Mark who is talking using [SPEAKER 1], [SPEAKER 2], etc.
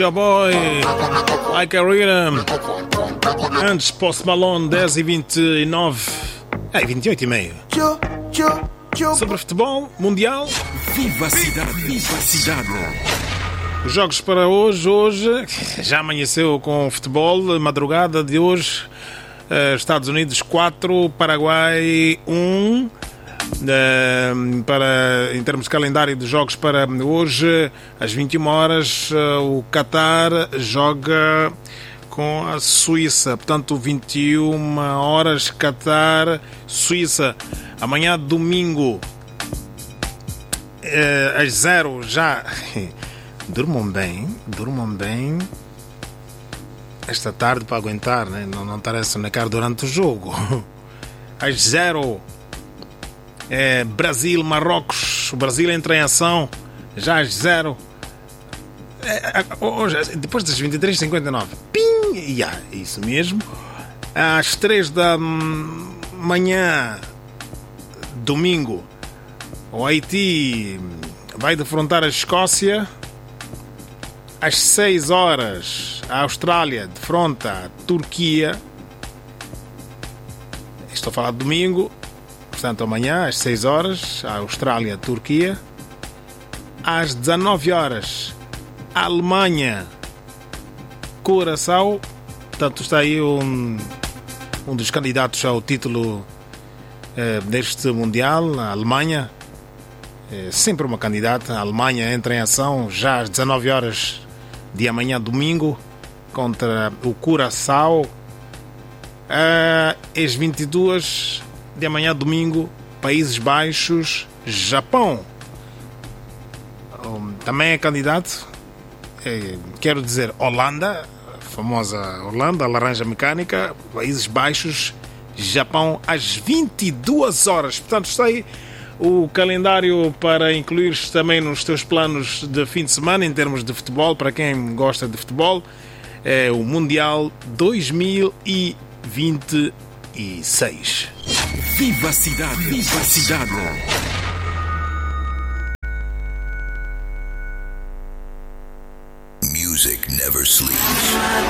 [SPEAKER 1] Your boy, Like a Rhythm. Antes, Post Malone, 10h29. 28h30. Sobre futebol mundial.
[SPEAKER 2] Viva a cidade, viva a cidade.
[SPEAKER 1] Os jogos para hoje já amanheceu com futebol. Madrugada de hoje, Estados Unidos 4, Paraguai 1. Em termos de calendário de jogos para hoje, às 21 horas, o Qatar joga com a Suíça. Portanto, 21 horas, Qatar, Suíça. Amanhã, domingo, às 0 já. Durmam bem. Esta tarde para aguentar, né? Não estar a sonecar durante o jogo. Às 0. Brasil, Marrocos. O Brasil entra em ação já às 0. Hoje, depois das 23h59. Pim! Isso mesmo. Às 3 da manhã, domingo, o Haiti vai defrontar a Escócia. Às 6 horas, a Austrália defronta a Turquia. Estou a falar de domingo. Portanto, amanhã, às 6 horas, a Austrália, Turquia. Às 19 horas, a Alemanha, Curaçao. Portanto, está aí um dos candidatos ao título deste Mundial, a Alemanha. Sempre uma candidata. A Alemanha entra em ação já às 19 horas de amanhã, domingo, contra o Curaçao. Às 22 de amanhã, domingo, Países Baixos, Japão. Também é candidato. Quero dizer, Holanda, a famosa Holanda, a laranja mecânica, Países Baixos, Japão, às 22 horas. Portanto, está aí o calendário para incluir também nos teus planos de fim de semana, em termos de futebol, para quem gosta de futebol. É o Mundial 2026.
[SPEAKER 2] Viva a cidade, viva a cidade.
[SPEAKER 3] Music never sleeps.